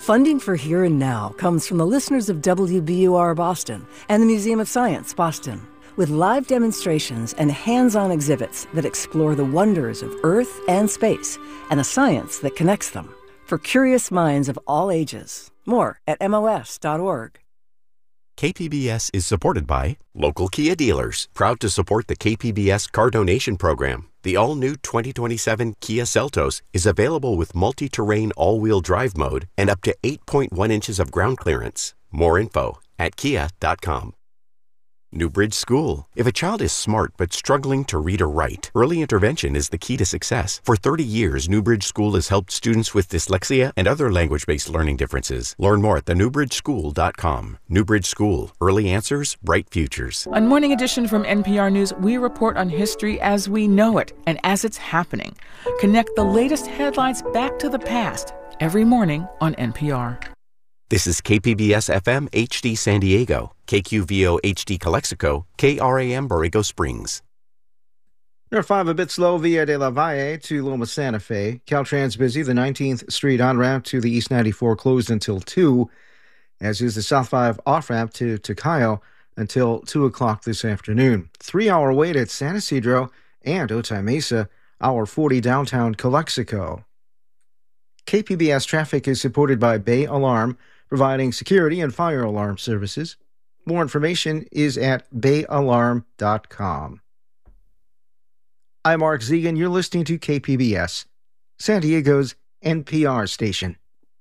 Funding for Here and Now comes from the listeners of WBUR Boston and the Museum of Science, Boston, with live demonstrations and hands-on exhibits that explore the wonders of Earth and space and the science that connects them. For curious minds of all ages. More at MOS.org. KPBS is supported by local Kia dealers, proud to support the KPBS car donation program. The all-new 2027 Kia Seltos is available with multi-terrain all-wheel drive mode and up to 8.1 inches of ground clearance. More info at kia.com. Newbridge School. If a child is smart but struggling to read or write, early intervention is the key to success. For 30 years, Newbridge School has helped students with dyslexia and other language-based learning differences. Learn more at thenewbridgeschool.com. Newbridge School. Early answers, bright futures. On Morning Edition from NPR News, we report on history as we know it and as it's happening. Connect the latest headlines back to the past every morning on NPR. This is KPBS FM HD San Diego, KQVO HD Calexico, KRAM Borrego Springs. There are 5 a bit slow via De La Valle to Loma Santa Fe. Caltrans busy. The 19th Street on-ramp to the East 94 closed until 2, as is the South 5 off-ramp to Tocayo until 2 o'clock this afternoon. 3-hour wait at San Isidro and Otay Mesa, hour 40 downtown Calexico. KPBS traffic is supported by Bay Alarm, providing security and fire alarm services. More information is at bayalarm.com. I'm Mark Zegan. You're listening to KPBS, San Diego's NPR station.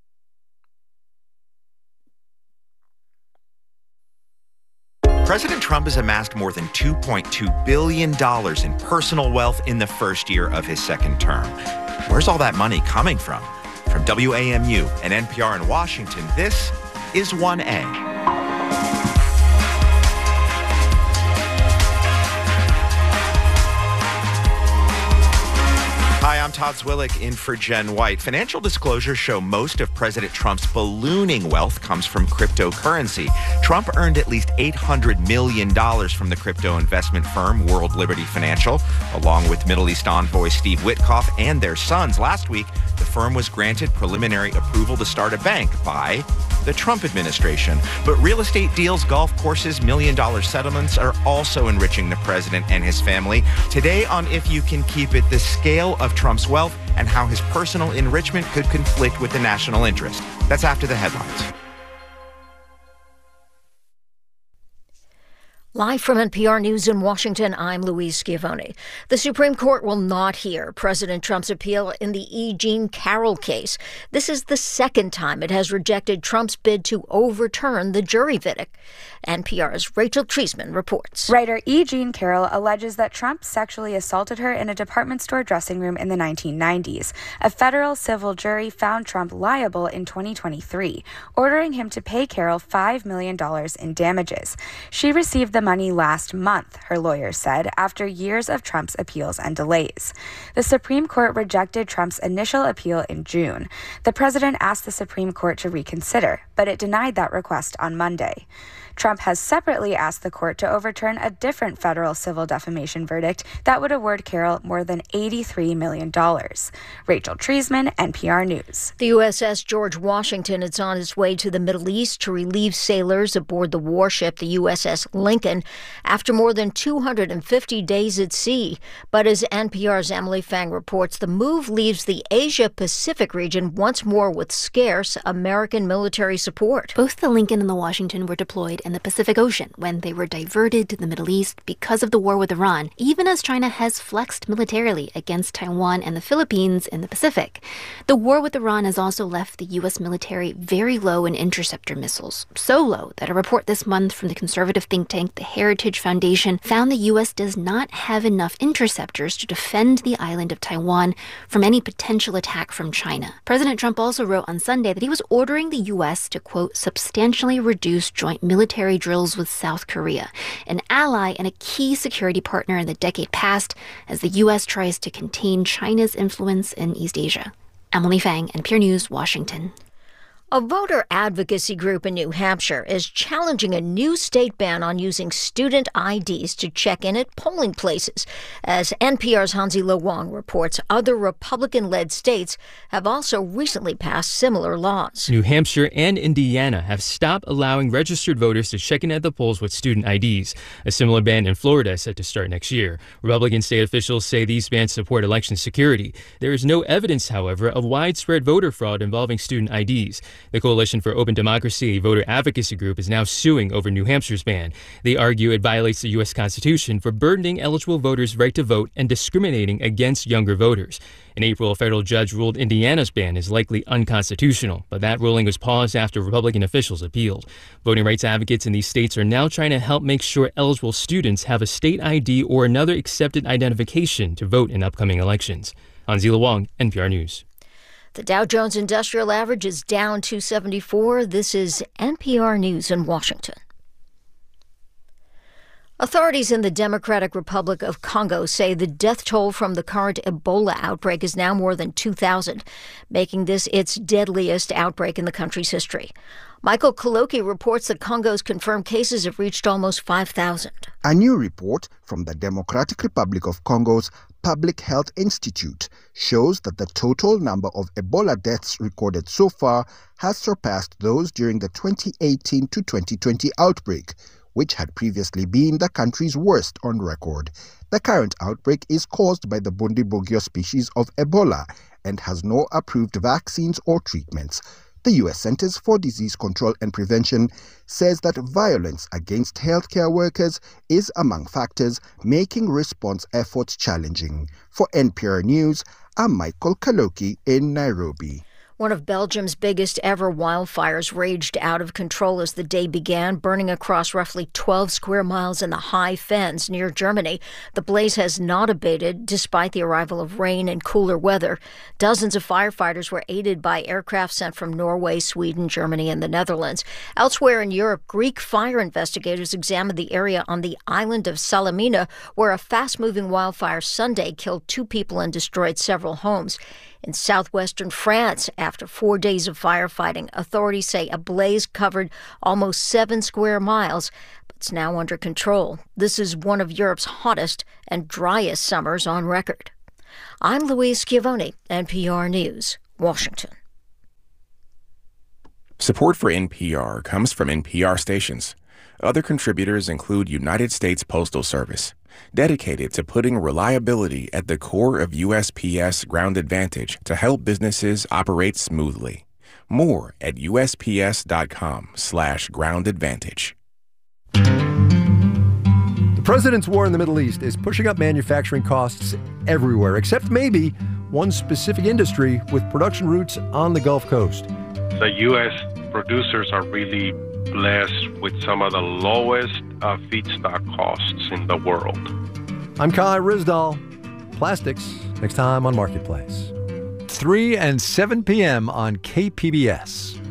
President Trump has amassed more than $2.2 billion in personal wealth in the first year of his second term. Where's all that money coming from? From WAMU and NPR in Washington, this is 1A. Hi, I'm Todd Zwillick in for Jen White. Financial disclosures show most of President Trump's ballooning wealth comes from cryptocurrency. Trump earned at least $800 million from the crypto investment firm World Liberty Financial, along with Middle East envoy Steve Witkoff and their sons. Last week, the firm was granted preliminary approval to start a bank by the Trump administration. But real estate deals, golf courses, million-dollar settlements are also enriching the president and his family. Today on If You Can Keep It, the scale of Trump's wealth and how his personal enrichment could conflict with the national interest. That's after the headlines. Live from NPR News in Washington, I'm Louise Schiavone. The Supreme Court will not hear President Trump's appeal in the E. Jean Carroll case. This is the second time it has rejected Trump's bid to overturn the jury verdict. NPR's Rachel Treisman reports. Writer E. Jean Carroll alleges that Trump sexually assaulted her in a department store dressing room in the 1990s. A federal civil jury found Trump liable in 2023, ordering him to pay Carroll $5 million in damages. She received the money last month, her lawyer said, after years of Trump's appeals and delays. The Supreme Court rejected Trump's initial appeal in June. The president asked the Supreme Court to reconsider, but it denied that request on Monday. Trump has separately asked the court to overturn a different federal civil defamation verdict that would award Carroll more than $83 million. Rachel Treisman, NPR News. The USS George Washington is on its way to the Middle East to relieve sailors aboard the warship, the USS Lincoln, after more than 250 days at sea. But as NPR's Emily Fang reports, the move leaves the Asia-Pacific region once more with scarce American military support. Both the Lincoln and the Washington were deployed in the Pacific Ocean when they were diverted to the Middle East because of the war with Iran, even as China has flexed militarily against Taiwan and the Philippines in the Pacific. The war with Iran has also left the U.S. military very low in interceptor missiles, so low that a report this month from the conservative think tank, the Heritage Foundation, found the U.S. does not have enough interceptors to defend the island of Taiwan from any potential attack from China. President Trump also wrote on Sunday that he was ordering the U.S. to, quote, substantially reduce joint military drills with South Korea, an ally and a key security partner in the decade past as the U.S. tries to contain China's influence in East Asia. Emily Fang, NPR News, Washington. A voter advocacy group in New Hampshire is challenging a new state ban on using student IDs to check in at polling places. As NPR's Hansi Lo Wang reports, other Republican-led states have also recently passed similar laws. New Hampshire and Indiana have stopped allowing registered voters to check in at the polls with student IDs. A similar ban in Florida is set to start next year. Republican state officials say these bans support election security. There is no evidence, however, of widespread voter fraud involving student IDs. The Coalition for Open Democracy, a voter advocacy group, is now suing over New Hampshire's ban. They argue it violates the U.S. Constitution for burdening eligible voters' right to vote and discriminating against younger voters. In April, a federal judge ruled Indiana's ban is likely unconstitutional, but that ruling was paused after Republican officials appealed. Voting rights advocates in these states are now trying to help make sure eligible students have a state ID or another accepted identification to vote in upcoming elections. Hansi Lo Wang, NPR News. The Dow Jones Industrial Average is down 274. This is NPR News in Washington. Authorities in the Democratic Republic of Congo say the death toll from the current Ebola outbreak is now more than 2,000, making this its deadliest outbreak in the country's history. Michael Kaloki reports that Congo's confirmed cases have reached almost 5,000. A new report from the Democratic Republic of Congo's Public Health Institute shows that the total number of Ebola deaths recorded so far has surpassed those during the 2018 to 2020 outbreak, which had previously been the country's worst on record. The current outbreak is caused by the Bundibugyo species of Ebola and has no approved vaccines or treatments. The U.S. Centers for Disease Control and Prevention says that violence against healthcare workers is among factors making response efforts challenging. For NPR News, I'm Michael Kaloki in Nairobi. One of Belgium's biggest ever wildfires raged out of control as the day began, burning across roughly 12 square miles in the High Fens near Germany. The blaze has not abated despite the arrival of rain and cooler weather. Dozens of firefighters were aided by aircraft sent from Norway, Sweden, Germany, and the Netherlands. Elsewhere in Europe, Greek fire investigators examined the area on the island of Salamina, where a fast-moving wildfire Sunday killed 2 people and destroyed several homes. In southwestern France, after 4 days of firefighting, authorities say a blaze covered almost 7 square miles, but it's now under control. This is one of Europe's hottest and driest summers on record. I'm Louise Schiavone, NPR News, Washington. Support for NPR comes from NPR stations. Other contributors include United States Postal Service, dedicated to putting reliability at the core of USPS Ground Advantage to help businesses operate smoothly. More at USPS.com/Ground Advantage. The president's war in the Middle East is pushing up manufacturing costs everywhere, except maybe one specific industry with production roots on the Gulf Coast. The U.S. producers are really blessed with some of the lowest feedstock costs in the world. I'm Kai Ryssdal. Plastics, next time on Marketplace. 3 and 7 p.m. on KPBS.